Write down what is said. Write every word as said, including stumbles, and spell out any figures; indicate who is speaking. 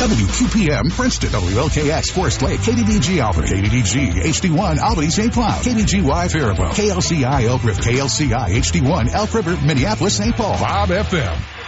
Speaker 1: W Q P M Princeton, W L K X Forest Lake, K D D G Albany, K D D G H D one Albany Saint Cloud, K D G Y Faribault, K L C I Elk River, K L C I H D one Elk River, Minneapolis Saint Paul, Bob F M.